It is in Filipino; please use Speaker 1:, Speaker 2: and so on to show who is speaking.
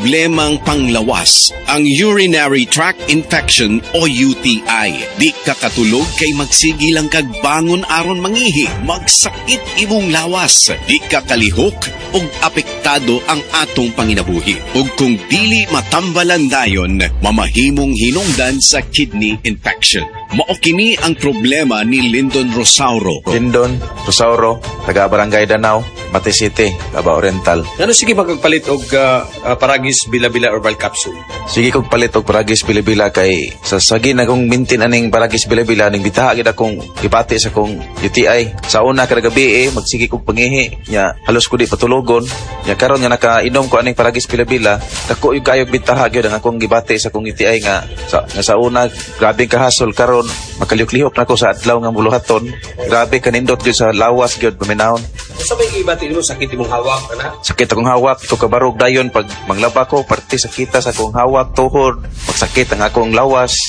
Speaker 1: problemang panglawas, ang urinary tract infection o UTI. Di ka katulog kay magsigilang kagbangon aron mangihi, magsakit imong lawas. Di ka kalihok ug apektado ang atong panginabuhi. Ug kung dili matambalan dayon, mamahimong hinungdan sa kidney infection. Mao kini ang problema ni Lyndon Rosauro.
Speaker 2: Lyndon Rosauro, taga Barangay Danau, Mati City, Davao Oriental.
Speaker 3: Ano sige magpalit og Paragis Bila-Bila Herbal Capsule?
Speaker 2: Sige kog palit og Paragis Bila-Bila kay sa sagin akong mintin aning Paragis Bila-Bila ning bitaha gid akong gipati sa kong UTI. Sa una kada gabi magsige kog pangihi nya halos ko di patulogon. Nya karon nga nakainom ko aning Paragis Bila-Bila, dako yung kayog bitaha gyud ang akong gibati sa kong UTI nga sa una grabeng kahasol karon makalihok na ko sa adlaw nga muluhaton. Grabe kanindot gyud sa lawas gyud paminahon.
Speaker 3: Sa may ibati mo sakit imong hawak ana?
Speaker 2: Sakit akong hawak, ko kabarog dayon pag manglaba ko, parte sakita sa akong hawak, tuhod, magsakit ang akong lawas.